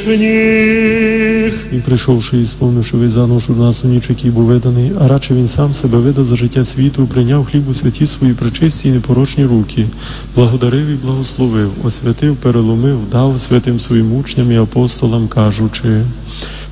мучених. І прийшовши і сповнивши весь заношу нас у ніч, який був виданий, а радше він сам себе видав за життя світу, прийняв хліб у святі свої пречисті і непорочні руки, благодарив і благословив, освятив, переломив, дав святим своїм учням і апостолам, кажучи: